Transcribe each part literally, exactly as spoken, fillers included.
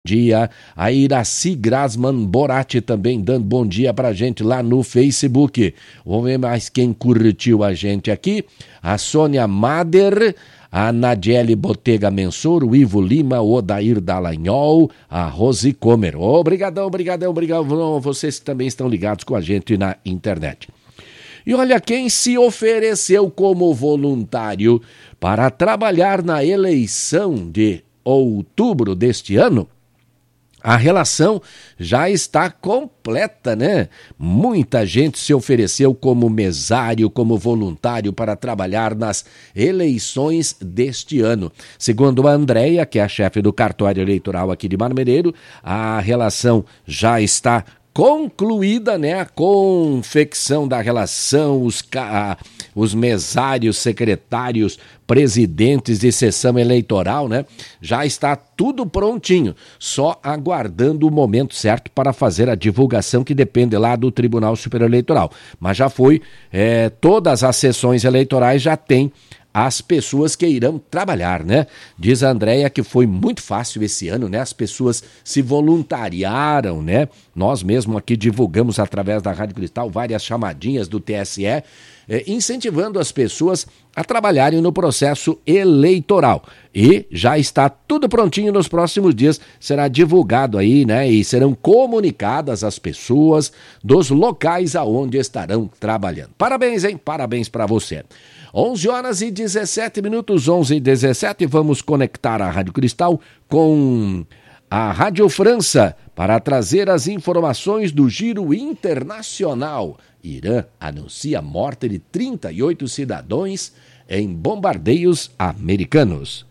Dia, a Iraci Grasman Borati também dando bom dia pra gente lá no Facebook. Vamos ver mais quem curtiu a gente aqui. A Sônia Mader, a Nadiele Botega Mensor, o Ivo Lima, o Odair Dallagnol, a Rose Comer. Obrigadão, obrigadão, obrigadão. Vocês que também estão ligados com a gente na internet. E olha quem se ofereceu como voluntário para trabalhar na eleição de outubro deste ano. A relação já está completa, né? Muita gente se ofereceu como mesário, como voluntário para trabalhar nas eleições deste ano. Segundo a Andréia, que é a chefe do cartório eleitoral aqui de Marmereiro, a relação já está concluída, né? A confecção da relação, os, ca... os mesários, secretários, presidentes de sessão eleitoral, né? Já está tudo prontinho, só aguardando o momento certo para fazer a divulgação que depende lá do Tribunal Superior Eleitoral. Mas já foi, é, todas as sessões eleitorais já tem as pessoas que irão trabalhar, né? Diz a Andréia que foi muito fácil esse ano, né? As pessoas se voluntariaram, né? Nós mesmo aqui divulgamos através da Rádio Cristal várias chamadinhas do T S E, eh, incentivando as pessoas a trabalharem no processo eleitoral. E já está tudo prontinho, nos próximos dias será divulgado aí, né? E serão comunicadas as pessoas dos locais aonde estarão trabalhando. Parabéns, hein? Parabéns para você. onze horas e dezessete minutos, onze e dezessete, vamos conectar a Rádio Cristal com a Rádio França para trazer as informações do giro internacional. Irã anuncia a morte de trinta e oito cidadãos em bombardeios americanos.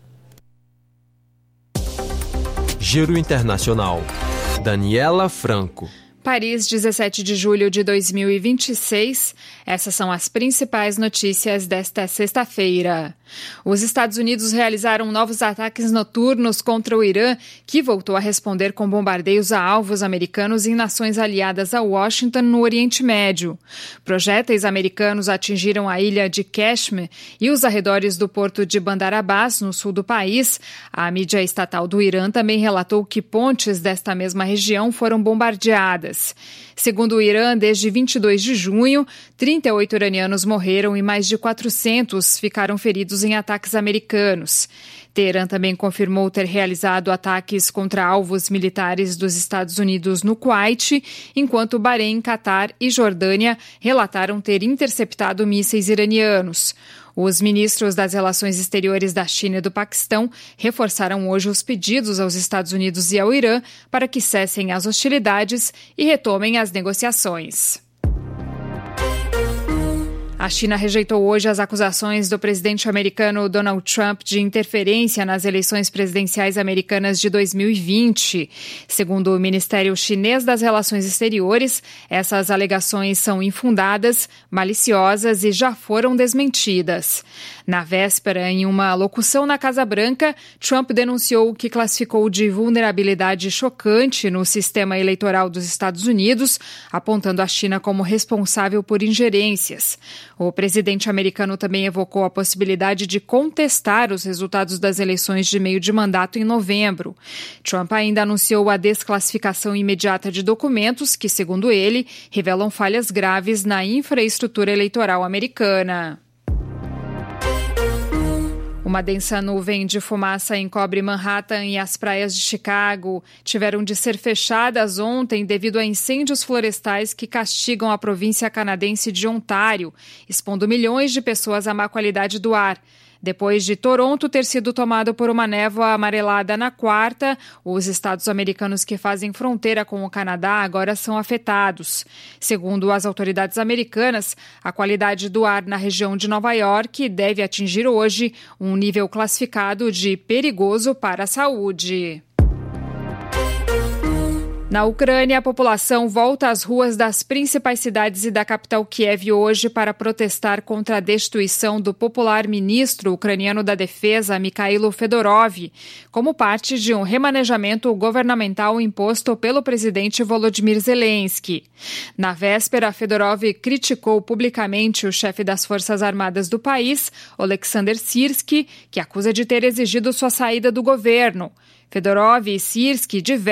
Giro Internacional. Daniela Franco. Paris, dezessete de julho de dois mil e vinte e seis. Essas são as principais notícias desta sexta-feira. Os Estados Unidos realizaram novos ataques noturnos contra o Irã, que voltou a responder com bombardeios a alvos americanos em nações aliadas a Washington no Oriente Médio. Projéteis americanos atingiram a ilha de Kashmir e os arredores do porto de Bandar Abbas, no sul do país. A mídia estatal do Irã também relatou que pontes desta mesma região foram bombardeadas. Segundo o Irã, desde vinte e dois de junho, trinta e oito iranianos morreram e mais de quatrocentos ficaram feridos em ataques americanos. Teherã também confirmou ter realizado ataques contra alvos militares dos Estados Unidos no Kuwait, enquanto Bahrein, Catar e Jordânia relataram ter interceptado mísseis iranianos. Os ministros das Relações Exteriores da China e do Paquistão reforçaram hoje os pedidos aos Estados Unidos e ao Irã para que cessem as hostilidades e retomem as negociações. A China rejeitou hoje as acusações do presidente americano Donald Trump de interferência nas eleições presidenciais americanas de dois mil e vinte. Segundo o Ministério Chinês das Relações Exteriores, essas alegações são infundadas, maliciosas e já foram desmentidas. Na véspera, em uma locução na Casa Branca, Trump denunciou o que classificou de vulnerabilidade chocante no sistema eleitoral dos Estados Unidos, apontando a China como responsável por ingerências. O presidente americano também evocou a possibilidade de contestar os resultados das eleições de meio de mandato em novembro. Trump ainda anunciou a desclassificação imediata de documentos que, segundo ele, revelam falhas graves na infraestrutura eleitoral americana. Uma densa nuvem de fumaça encobre Manhattan e as praias de Chicago tiveram de ser fechadas ontem devido a incêndios florestais que castigam a província canadense de Ontário, expondo milhões de pessoas à má qualidade do ar. Depois de Toronto ter sido tomado por uma névoa amarelada na quarta, os estados americanos que fazem fronteira com o Canadá agora são afetados. Segundo as autoridades americanas, a qualidade do ar na região de Nova York deve atingir hoje um nível classificado de perigoso para a saúde. Na Ucrânia, a população volta às ruas das principais cidades e da capital Kiev hoje para protestar contra a destituição do popular ministro ucraniano da Defesa, Mikhailo Fedorov, como parte de um remanejamento governamental imposto pelo presidente Volodymyr Zelensky. Na véspera, Fedorov criticou publicamente o chefe das Forças Armadas do país, Oleksandr Syrskyi, que acusa de ter exigido sua saída do governo. Fedorov e Sirski, diversos